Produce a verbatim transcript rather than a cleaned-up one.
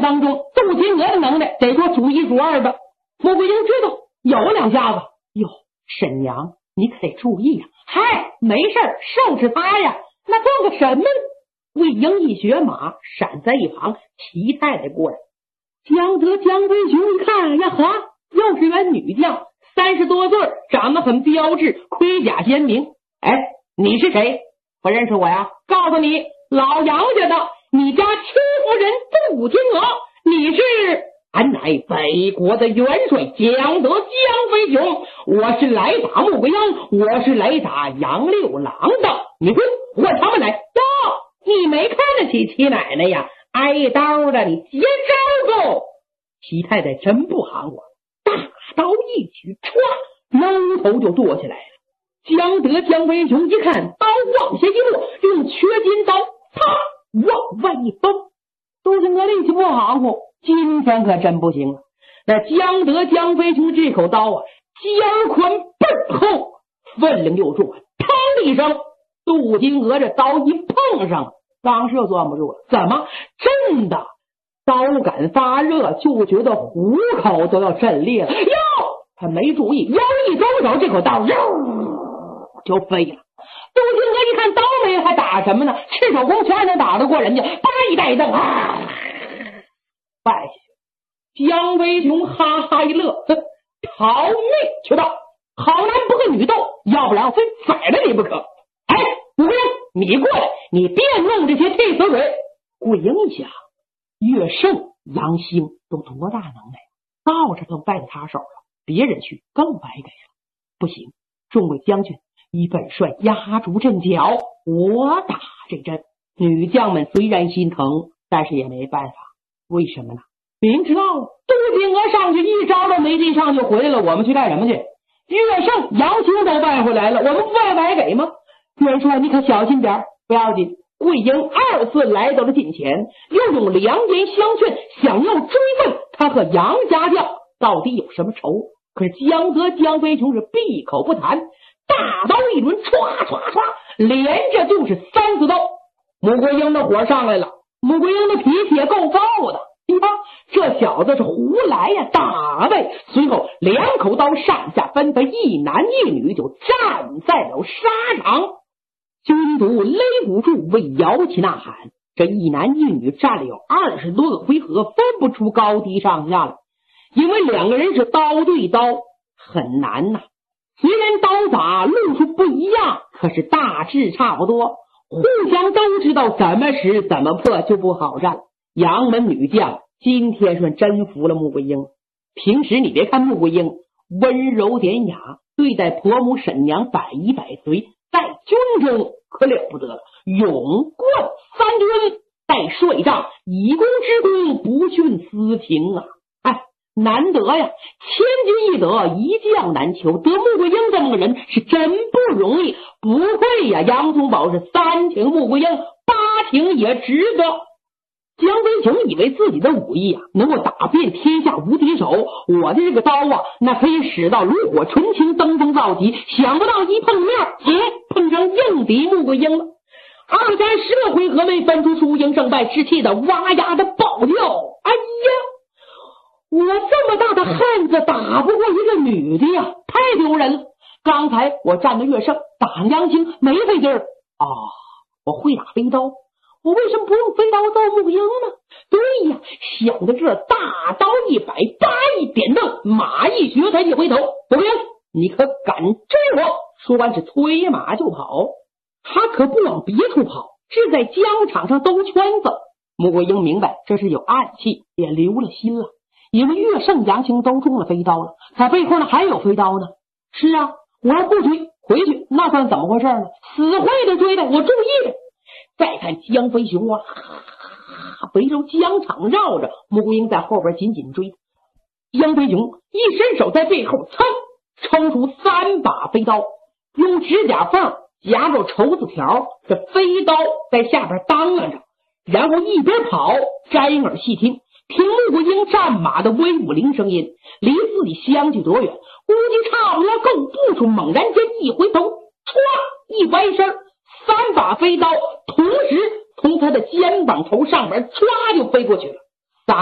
当中，杜金娥的能耐得说数一数二的。穆桂英知道有两下子，哟，沈娘你可得注意呀、啊！嗨，没事儿，收拾他呀，那做个什么？魏英一学马，闪在一旁，齐太太过来。江德江飞雄一看呀呵，又是员女将，三十多岁，长得很标致，盔甲鲜明。哎，你是谁？不认识我呀？告诉你，老杨家的，你家戚夫人杜金娥，你是？俺乃北国的元帅江德江飞雄，我是来打穆桂英，我是来打杨六郎的。你滚，换他们来。哟，你没看得起齐奶奶呀？挨刀的，你接招够！齐太太真不含糊，大刀一举，歘，搂头就剁下来了。江德江飞雄一看，刀往下一落，用缺金刀啪往外一崩。杜金娥力气不含糊，今天可真不行了。那江德江飞雄这口刀啊，尖宽倍儿厚，分量又重，砰一声，杜金娥这刀一碰上，当时就攥不住了。怎么？真的刀杆发热，就觉得虎口都要震裂了。哟，他没注意，腰一周手，这口刀哟就飞了。杜金娥一看刀没了，还打什么呢？赤手空拳还能打得过人家？叭一带蹬啊，败下去。江飞雄哈哈一乐，逃命去吧！好男不和女斗，要不然我非宰了你不可。哎，桂英，你过来，你别弄这些替死鬼。桂英想，岳胜、杨兴都多大能耐，到这更败在他手了，别人去更白给了。不行，众位将军，以本帅压住阵脚，我打这阵。女将们虽然心疼，但是也没办法。为什么呢？明知道杜金娥上去一招都没进上就回来了，我们去干什么去？岳胜、杨兴都败回来了，我们不爱白给吗？元帅你可小心点，不要紧。桂英二次来到了近前，又用良言相劝，想要追问他和杨家将到底有什么仇。可是江德江飞雄是闭口不谈，大刀一轮，唰唰唰，连着就是三四刀。穆桂英的火上来了，穆桂英的脾气也够暴的。你看这小子是胡来呀，打呗！随后两口刀上下分分，一男一女就站在了沙场。军卒擂鼓处为摇旗呐喊，这一男一女站了有二十多个回合，分不出高低上下了，因为两个人是刀对刀，很难呐、啊。虽然刀法路数不一样，可是大致差不多，互相都知道怎么使怎么破，就不好战。杨门女将今天算真服了穆桂英。平时你别看穆桂英温柔典雅，对待婆母沈娘百依百随，在军中可了不得了，勇冠三军，带帅帐，以功之功，不徇私情啊！哎，难得呀，千军易得，一将难求，得穆桂英这么个人是真不容易。不愧呀，杨宗保是三请穆桂英，八请也值得。江飞雄以为自己的武艺啊能够打遍天下无敌手，我的这个刀啊那可以使到炉火纯青，登峰造极。想不到一碰面，嗯，碰上硬敌穆桂英了。二三十个回合没分出输赢胜败，士气的哇呀的爆叫。哎呀，我这么大的汉子打不过一个女的呀，太丢人了。刚才我站的岳胜，打杨兴没费劲儿啊，我会打飞刀。我为什么不用飞刀揍穆桂英呢？对呀，想到这儿，大刀一摆，叭一点蹬，马一学，他一回头，穆桂英，你可敢追我？说完是催马就跑。他可不往别处跑，是在疆场上兜圈子。穆桂英明白这是有暗器，也留了心了，因为岳胜、杨兴都中了飞刀了，他背后呢还有飞刀呢。是啊，我要不追回去，那算怎么回事呢？死会的追的，我注意着。再看江飞雄啊，围着疆场绕着，穆桂英在后边紧紧追。江飞雄一伸手在背后噌抽出三把飞刀，用指甲缝夹着绸子条，这飞刀在下边当啷着，然后一边跑摘耳细听，听穆桂英战马的威武铃声音，离自己相距多远，估计差不多够步数。猛然间一回头，歘一歪身，三把飞刀同时从他的肩膀头上边歘就飞过去了。